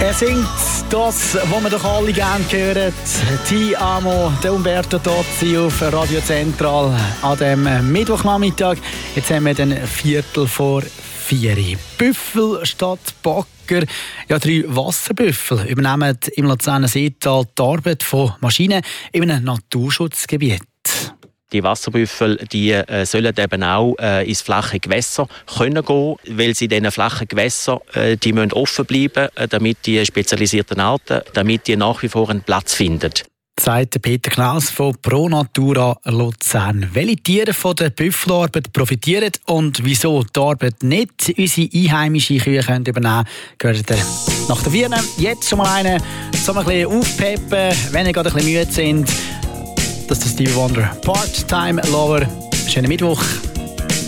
Er singt das, was wir doch alle gerne hören. Ti amo, der Umberto Tozzi auf Radio Central an diesem Mittwochnachmittag. Jetzt haben wir den 3:45. Büffel statt Bagger. Ja, 3 Wasserbüffel übernehmen im Luzerner Seetal die Arbeit von Maschinen in einem Naturschutzgebiet. Die Wasserbüffel sollen eben auch ins flache Gewässer können gehen, weil sie in diesen flachen Gewässern die müssen offen bleiben, damit die spezialisierten Arten, damit die nach wie vor einen Platz finden. Sagt Peter Knaus von Pro Natura Luzern. Welche Tiere von der Büffelarbeit profitieren und wieso die Arbeit nicht unsere einheimischen Kühe übernehmen können, gehört ihr nach der Vierne. Jetzt schon mal einen, um ein bisschen aufpeppen, wenn ihr gerade ein bisschen müde sind. Das ist der Stevie Wonder. Part-Time Lover. Schönen Mittwoch.